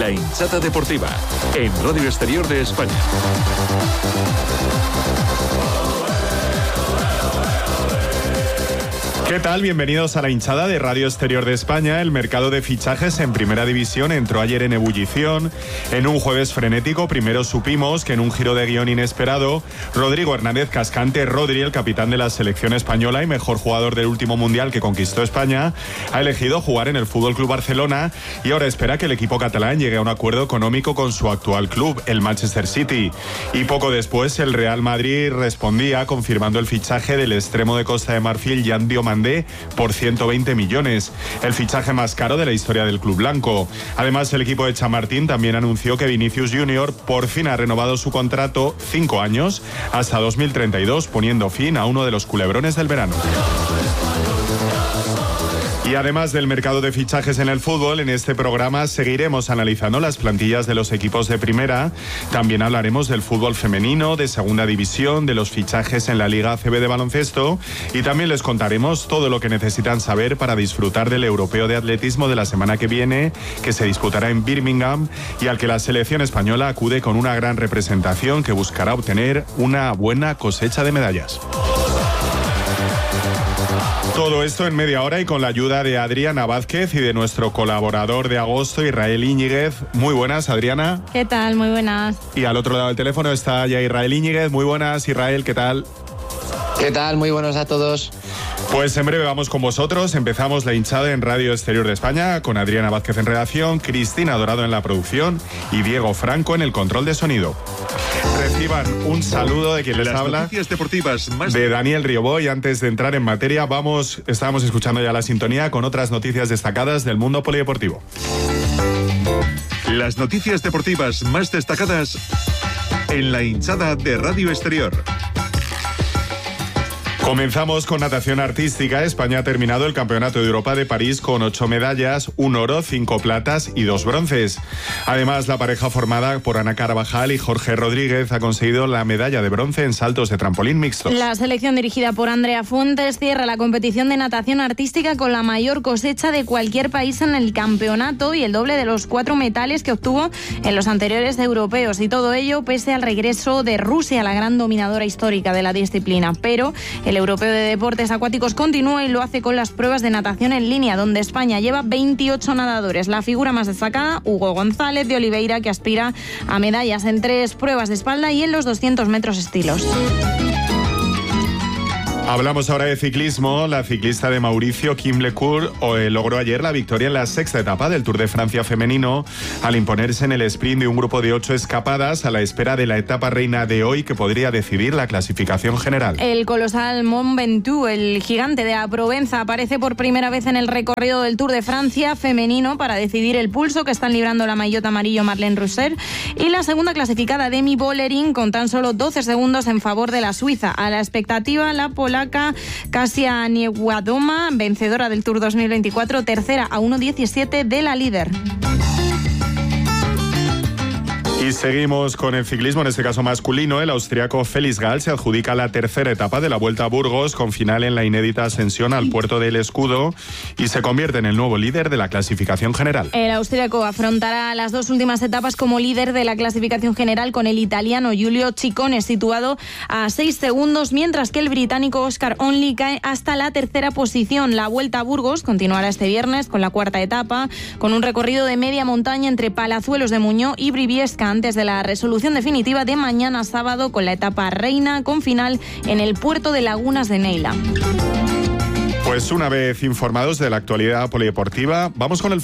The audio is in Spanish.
La Hinchada Deportiva, en Radio Exterior de España. ¿Qué tal? Bienvenidos a La Hinchada de Radio Exterior de España. El mercado de fichajes en Primera División entró ayer en ebullición. En un jueves frenético, primero supimos que en un giro de guión inesperado, Rodrigo Hernández Cascante, Rodri, el capitán de la selección española y mejor jugador del último mundial que conquistó España, ha elegido jugar en el FC Barcelona y ahora espera que el equipo catalán llegue a un acuerdo económico con su actual club, el Manchester City. Y poco después, el Real Madrid respondía confirmando el fichaje del extremo de Costa de Marfil, Yan Diomandé, por 120 millones, el fichaje más caro de la historia del club blanco. Además, el equipo de Chamartín también anunció que Vinicius Junior por fin ha renovado su contrato 5 años hasta 2032, poniendo fin a uno de los culebrones del verano. Y además del mercado de fichajes en el fútbol, en este programa seguiremos analizando las plantillas de los equipos de primera. También hablaremos del fútbol femenino, de segunda división, de los fichajes en la Liga ACB de baloncesto y también les contaremos todo lo que necesitan saber para disfrutar del europeo de atletismo de la semana que viene, que se disputará en Birmingham y al que la selección española acude con una gran representación que buscará obtener una buena cosecha de medallas. Todo esto en media hora y con la ayuda de Adriana Vázquez y de nuestro colaborador de agosto, Israel Íñiguez. Muy buenas, Adriana. ¿Qué tal? Muy buenas. Y al otro lado del teléfono está ya Israel Íñiguez. Muy buenas, Israel, ¿qué tal? ¿Qué tal? Muy buenos a todos. Pues en breve vamos con vosotros. Empezamos La Hinchada en Radio Exterior de España con Adriana Vázquez en redacción, Cristina Dorado en la producción y Diego Franco en el control de sonido. Reciban un saludo de quien les habla, Noticias deportivas más de Daniel Riobó. Y antes de entrar en materia, estábamos escuchando ya la sintonía con otras noticias destacadas del mundo polideportivo. Las noticias deportivas más destacadas en La Hinchada de Radio Exterior. Comenzamos con natación artística. España ha terminado el Campeonato de Europa de París con 8 medallas, 1 oro, 5 platas y 2 bronces. Además, la pareja formada por Ana Carvajal y Jorge Rodríguez ha conseguido la medalla de bronce en saltos de trampolín mixtos. La selección dirigida por Andrea Fuentes cierra la competición de natación artística con la mayor cosecha de cualquier país en el campeonato y el doble de los 4 metales que obtuvo en los anteriores europeos. Y todo ello pese al regreso de Rusia, la gran dominadora histórica de la disciplina. Pero el Europeo de Deportes Acuáticos continúa y lo hace con las pruebas de natación en línea, donde España lleva 28 nadadores. La figura más destacada, Hugo González de Oliveira, que aspira a medallas en 3 pruebas de espalda y en los 200 metros estilos. Hablamos ahora de ciclismo. La ciclista de Mauricio, Kim Lecourt, logró ayer la victoria en la 6ª etapa del Tour de Francia femenino al imponerse en el sprint de un grupo de 8 escapadas a la espera de la etapa reina de hoy que podría decidir la clasificación general. El colosal Mont Ventoux, el gigante de la Provenza, aparece por primera vez en el recorrido del Tour de Francia femenino para decidir el pulso que están librando la maillot amarillo Marlene Reusser y la segunda clasificada Demi Vollering con tan solo 12 segundos en favor de la suiza. A la expectativa, la polaca Kasia Niewiadoma, vencedora del Tour 2024, tercera a 1.17 de la líder. Y seguimos con el ciclismo, en este caso masculino. El austriaco Felix Gall se adjudica la 3ª etapa de la Vuelta a Burgos con final en la inédita ascensión al Puerto del Escudo y se convierte en el nuevo líder de la clasificación general. El austriaco afrontará las 2 últimas etapas como líder de la clasificación general con el italiano Giulio Ciccone situado a 6 segundos, mientras que el británico Oscar Onley cae hasta la 3ª posición. La Vuelta a Burgos continuará este viernes con la 4ª etapa, con un recorrido de media montaña entre Palazuelos de Muñoz y Briviesca, antes de la resolución definitiva de mañana sábado con la etapa reina con final en el puerto de Lagunas de Neila. Pues una vez informados de la actualidad polideportiva, vamos con el